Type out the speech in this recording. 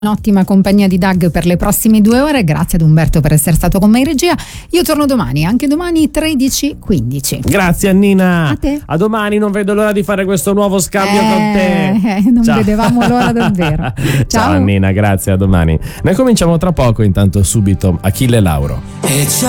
Un'ottima compagnia di Doug per le prossime 2 ore. Grazie ad Umberto per essere stato con me in regia. Io torno domani, anche domani 13:15. Grazie Annina. A te. A domani, non vedo l'ora di fare questo nuovo scambio con te. Non Ciao. vedevamo l'ora davvero. Ciao Annina, grazie, a domani. Noi cominciamo tra poco, intanto subito Achille Lauro. E